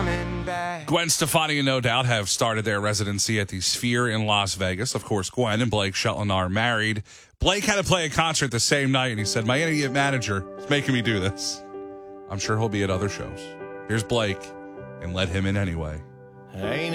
coming back. Gwen Stefani and No Doubt have started their residency at the Sphere in Las Vegas. Of course, Gwen and Blake Shelton are married. Blake had to play a concert the same night, and he said, my idiot manager is making me do this. I'm sure he'll be at other shows. Here's Blake, and let him in anyway. Ain't